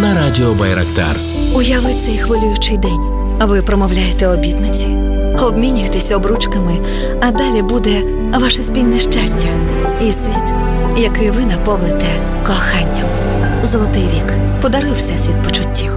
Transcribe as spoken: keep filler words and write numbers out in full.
на Радіо Байрактар. Уяви цей хвилюючий день. Ви промовляєте обітниці, обмінюєтеся обручками, а далі буде ваше спільне щастя і світ, який ви наповните коханням. Золотий вік. Подаруй Всесвіт почуттів.